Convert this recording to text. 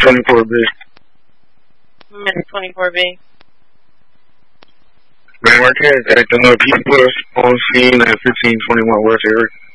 24B. I'm in 24B. Man, Marquez, got the people on scene at 1521 West Area.